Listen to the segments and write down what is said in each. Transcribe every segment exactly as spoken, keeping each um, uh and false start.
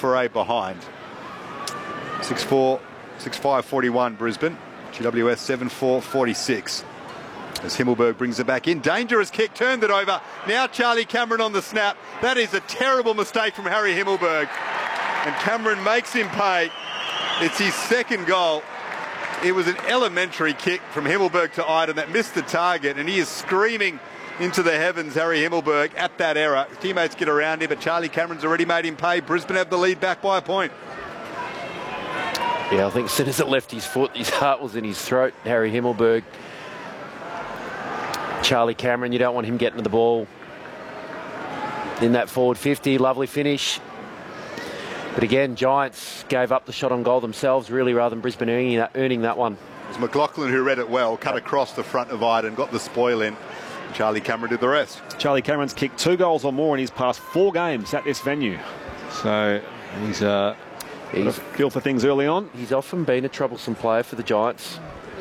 for a behind. six four, six five forty-one Brisbane. G W S seven four forty-six. As Himmelberg brings it back in. Dangerous kick, turned it over. Now Charlie Cameron on the snap. That is a terrible mistake from Harry Himmelberg. And Cameron makes him pay. It's his second goal. It was an elementary kick from Himmelberg to Iden that missed the target, and he is screaming into the heavens, Harry Himmelberg, at that error. His teammates get around him, but Charlie Cameron's already made him pay. Brisbane have the lead back by a point. Yeah, I think as soon as it left his foot, his heart was in his throat. Harry Himmelberg. Charlie Cameron, you don't want him getting to the ball in that forward fifty. Lovely finish. But again, Giants gave up the shot on goal themselves, really, rather than Brisbane earning that, earning that one. It was McLaughlin who read it well, cut across the front of Iden, got the spoil in. Charlie Cameron did the rest. Charlie Cameron's kicked two goals or more in his past four games at this venue. So he's uh, got a feel for things early on. He's often been a troublesome player for the Giants.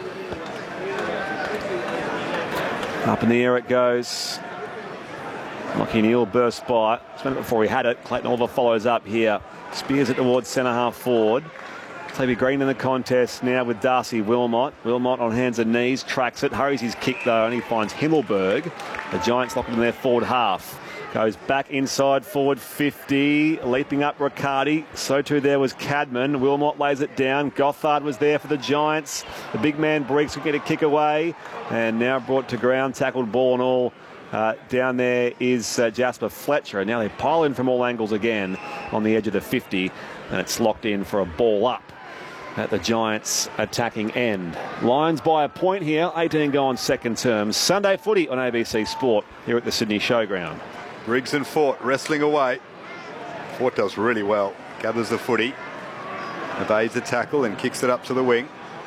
Up in the air it goes. Lachie Neale bursts by. Spent it before he had it. Clayton Oliver follows up here. Spears it towards centre half forward. Toby Green in the contest now with Darcy Wilmot. Wilmot on hands and knees, tracks it, hurries his kick though, and he finds Himmelberg. The Giants lock him in their forward half. Goes back inside forward fifty, leaping up Riccardi. So too there was Cadman. Wilmot lays it down. Gothard was there for the Giants. The big man Briggs will get a kick away, and now brought to ground, tackled ball and all. Uh, down there is uh, Jasper Fletcher, and now they pile in from all angles again on the edge of the fifty, and it's locked in for a ball up at the Giants' attacking end. Lions by a point here, eighteen gone second term. Sunday footy on A B C Sport here at the Sydney Showground. Briggs and Fort wrestling away. Fort does really well. Gathers the footy. Evades the tackle and kicks it up to the wing.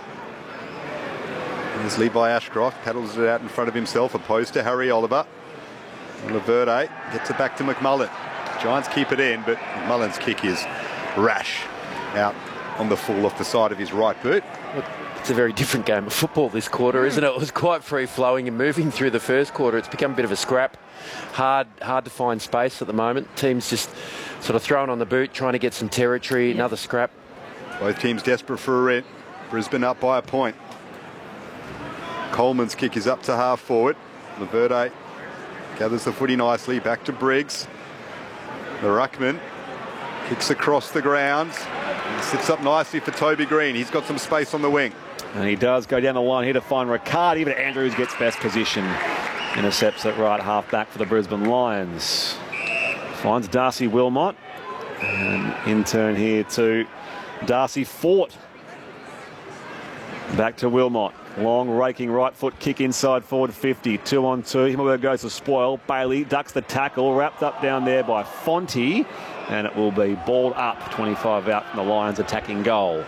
There's Levi Ashcroft. Paddles it out in front of himself, opposed to Harry Oliver. And Laverde gets it back to McMullen. Giants keep it in, but McMullen's kick is rash. Out on the full off the side of his right boot. It's a very different game of football this quarter, isn't it? It was quite free-flowing and moving through the first quarter. It's become a bit of a scrap. Hard hard to find space at the moment. Teams just sort of throwing on the boot, trying to get some territory. Yeah. Another scrap. Both teams desperate for a rent. Brisbane up by a point. Coleman's kick is up to half forward. Laverde gathers the footy nicely. Back to Briggs. The ruckman kicks across the ground. He sits up nicely for Toby Green. He's got some space on the wing. And he does go down the line here to find Riccardi, but Andrews gets best position. Intercepts at right half back for the Brisbane Lions. Finds Darcy Wilmot. And in turn here to Darcy Fort. Back to Wilmot. Long raking right foot kick inside forward fifty. Two on two. Himmelberg goes to spoil. Bailey ducks the tackle. Wrapped up down there by Fonte. And it will be balled up. twenty-five out from the Lions attacking goal.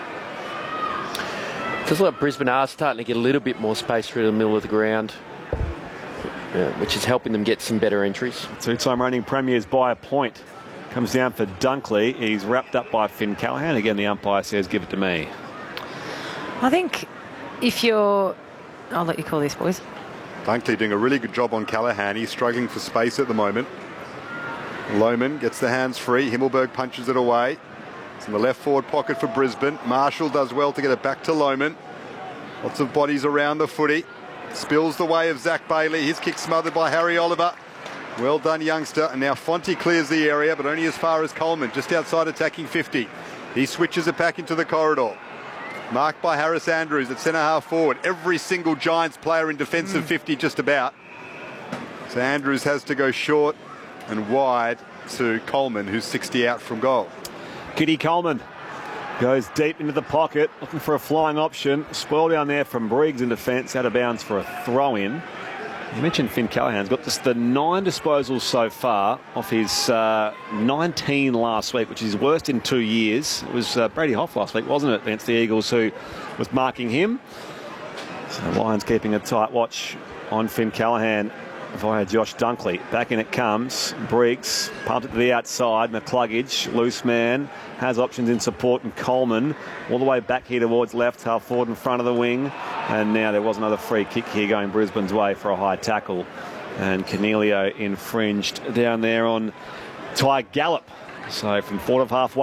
Feels like Brisbane are starting to get a little bit more space through the middle of the ground, yeah, which is helping them get some better entries. Two-time reigning premiers by a point. Comes down for Dunkley. He's wrapped up by Finn Callaghan. Again, the umpire says, give it to me. I think if you're... I'll let you call this, boys. Dunkley doing a really good job on Callaghan. He's struggling for space at the moment. Lohman gets the hands free. Himmelberg punches it away. It's in the left forward pocket for Brisbane. Marshall does well to get it back to Lohman. Lots of bodies around the footy. Spills the way of Zach Bailey. His kick smothered by Harry Oliver. Well done, youngster. And now Fonte clears the area, but only as far as Coleman, just outside attacking fifty. He switches it back into the corridor. Marked by Harris Andrews at centre half forward. Every single Giants player in defensive mm. fifty just about. So Andrews has to go short and wide to Coleman, who's sixty out from goal. Kitty Coleman goes deep into the pocket, looking for a flying option. Spoil down there from Briggs in defence, out of bounds for a throw-in. You mentioned Finn Callaghan's got just the nine disposals so far off his uh, nineteen last week, which is his worst in two years. It was uh, Brady Hoff last week, wasn't it, against the Eagles, who was marking him. So the Lions keeping a tight watch on Finn Callaghan via Josh Dunkley. Back in it comes. Briggs pumped it to the outside. McCluggage, loose man, has options in support, and Coleman all the way back here towards left, half forward in front of the wing. And now there was another free kick here going Brisbane's way for a high tackle. And Cornelio infringed down there on Ty Gallup. So from four of halfway